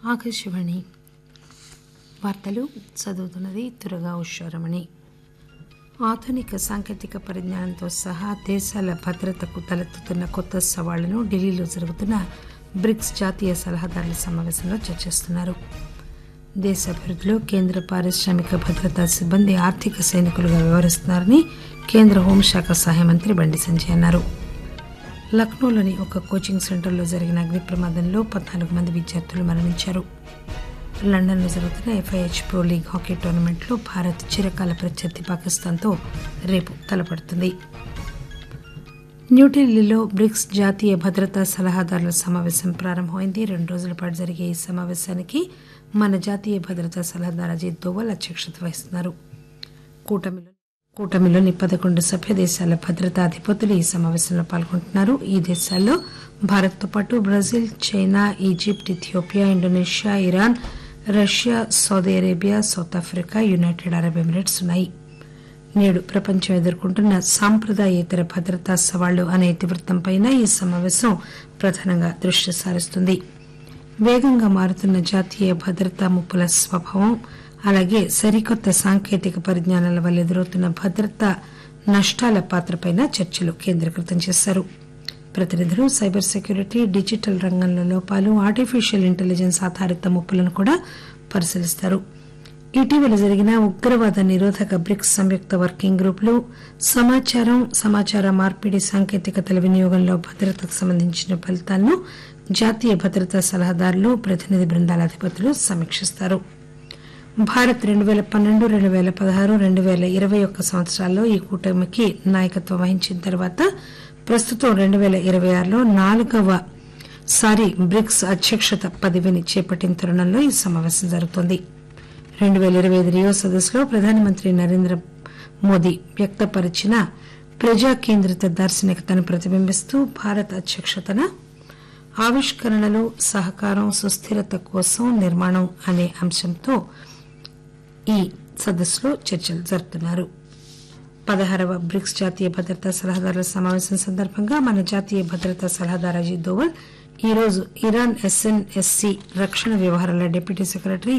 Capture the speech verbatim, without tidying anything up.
ఆకాశవాణి వార్తలు చదువుతున్నది తురగా ఉషారమణి. ఆధునిక సాంకేతిక పరిజ్ఞానంతో సహా దేశాల భద్రతకు తలెత్తుతున్న కొత్త సవాళ్లను ఢిల్లీలో జరుగుతున్న బ్రిక్స్ జాతీయ సలహాదారుల సమావేశంలో చర్చిస్తున్నారు. దేశ అభివృద్దిలో కేంద్ర పారిశ్రామిక భద్రతా సిబ్బంది ఆర్థిక సైనికులుగా వ్యవహరిస్తున్నారని కేంద్ర హోంశాఖ సహాయ మంత్రి బండి సంజయ్ అన్నారు. లక్నోలోని ఒక కోచింగ్ సెంటర్లో జరిగిన అగ్ని ప్రమాదంలో పద్నాలుగు మంది విద్యార్థులు మరణించారు. లండన్లో జరుగుతున్న ఎఫ్ఐహెచ్ ప్రో లీగ్ హాకీ టోర్నమెంట్లో భారత్ చిరకాల ప్రత్యర్థి పాకిస్తాన్తో రేపు తలపడుతుంది. న్యూఢిల్లీలో బ్రిక్స్ జాతీయ భద్రతా సలహాదారుల సమావేశం ప్రారంభమైంది. రెండు రోజుల పాటు జరిగే ఈ సమావేశానికి మన జాతీయ భద్రతా సలహాదారు అజిత్ దోవల్ అధ్యక్షత వహిస్తున్నారు. కూటమిలో కూటమిలోని పదకొండు సభ్య దేశాల భద్రతా అధిపతులు ఈ సమావేశంలో పాల్గొంటున్నారు. ఈ దేశాల్లో భారత్తో పాటు Brazil, China, Egypt, Ethiopia, Indonesia, Iran, Russia, Saudi Arabia, south Africa, United Arab Emirates ఉన్నాయి. నేడు ప్రపంచం ఎదుర్కొంటున్న సాంప్రదాయేతర భద్రతా సవాళ్లు అనే ఇతివృత్తంపై ఈ సమావేశం ప్రధానంగా దృష్టి సారిస్తుంది. వేగంగా మారుతున్న జాతీయ భద్రతా ముప్పుల స్వభావం, అలాగే సరికొత్త సాంకేతిక పరిజ్ఞానాల వల్ల ఎదురవుతున్న భద్రతా నష్టాల పాత్రపై చర్చలు కేంద్రీకృతం చేశారు. ప్రతినిధులు సైబర్ సెక్యూరిటీ, డిజిటల్ రంగంలో లోపాలు, ఆర్టిఫిషియల్ ఇంటెలిజెన్స్ ఆధారిత ముప్పులను కూడా పరిశీలిస్తారు. ఇటీవల జరిగిన ఉగ్రవాద నిరోధక బ్రిక్స్ సంయుక్త వర్కింగ్ గ్రూపులు సమాచారం, సమాచార మార్పిడి సాంకేతికతల వినియోగంలో భద్రతకు సంబంధించిన ఫలితాలను జాతీయ భద్రతా సలహాదారులు, ప్రతినిధి బృందాల అధిపతులు సమీక్షిస్తారు. భారత్ రెండు పేల పన్నెండు రెండు పేల పదహారు రెండు పేల ఇరవై ఒక్క సంవత్సరాల్లో ఈ కూటమికి నాయకత్వం వహించిన తర్వాత ప్రస్తుతం రెండు పేల ఇరవై ఆరులో నాలుగవ సారి బ్రిక్స్ అధ్యక్షత పదవిని చేపట్టిన తరుణంలో ఈ సమావేశం జరుగుతోంది. రెండు పేల ఇరవై ఐదు రియో సదస్సులో ప్రధానమంత్రి నరేంద్ర మోదీ వ్యక్తపరిచిన ప్రజా కేంద్రిత దార్శనికతను ప్రతిబింబిస్తూ భారత్ అధ్యక్షతన ఆవిష్కరణలు, సహకారం, సుస్థిరత కోసం నిర్మాణం అనే అంశంతో ఈ సదస్సులో చర్చలు జరుపుతున్నారు. పదహారవ బ్రిక్స్ జాతీయ భద్రతా సలహాదారుల సమావేశం సందర్భంగా మన జాతీయ భద్రతా సలహాదారు అజిత్ దోవల్ ఈరోజు ఇరాన్ ఎస్ఎన్ఎస్సీ రక్షణ వ్యవహారాల డిప్యూటీ సెక్రటరీ